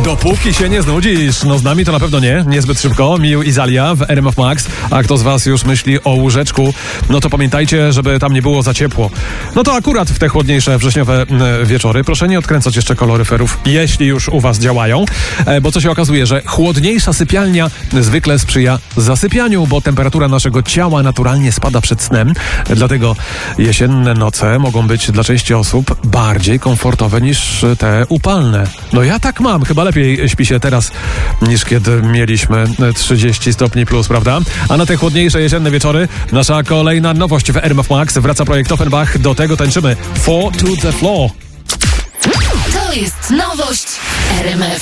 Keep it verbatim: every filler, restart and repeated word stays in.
Dopóki się nie znudzisz. No z nami to na pewno nie, niezbyt szybko. Miu i Zalia w R M F Max. A kto z was już myśli o łóżeczku, no to pamiętajcie, żeby tam nie było za ciepło. No to akurat w te chłodniejsze wrześniowe e, wieczory proszę nie odkręcać jeszcze koloryferów, jeśli już u was działają, e, bo co się okazuje, że chłodniejsza sypialnia zwykle sprzyja zasypianiu, bo temperatura naszego ciała naturalnie spada przed snem. Dlatego jesienne noce mogą być dla części osób bardziej komfortowe niż te upalne. No ja tak mam, chyba lepiej śpi się teraz niż kiedy mieliśmy trzydzieści stopni plus, prawda? A na te chłodniejsze jesienne wieczory nasza kolejna nowość w R M F Max. Wraca projekt Offenbach, do tego tańczymy Four to the Floor. To jest nowość R M F.